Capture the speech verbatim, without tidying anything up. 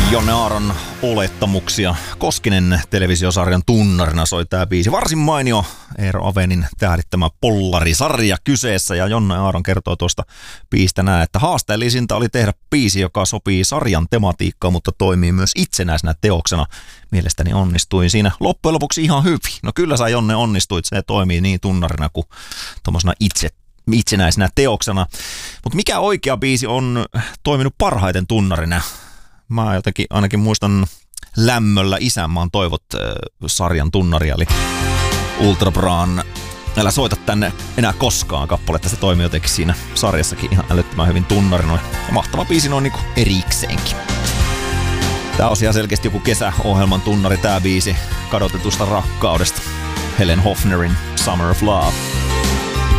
Jonne Aaron olettamuksia. Koskinen televisiosarjan tunnarina soi tää biisi. Varsin mainio Eero Avenin tähdittämä Pollari-sarja kyseessä. Ja Jonne Aaron kertoo tuosta biisistä näin, että haasteellisinta oli tehdä biisi, joka sopii sarjan tematiikkaan, mutta toimii myös itsenäisenä teoksena. Mielestäni onnistuin siinä loppujen lopuksi ihan hyvin. No kyllä sä Jonne onnistuit, se toimii niin tunnarina kuin tommosena itse itsenäisenä teoksena. Mutta mikä oikea biisi on toiminut parhaiten tunnarina? Mä jotenkin ainakin muistan lämmöllä Isänmaan toivot äh, sarjan tunnaria, eli Ultra Braan Älä soita tänne enää koskaan kappaletta. Se toimii jotenkin siinä sarjassakin ihan älyttömän hyvin tunnarina. Ja mahtava biisi noin niinku erikseenkin. Tää on ihan selkeästi joku kesäohjelman tunnari tää biisi kadotetusta rakkaudesta. Helen Hofnerin Summer of Love.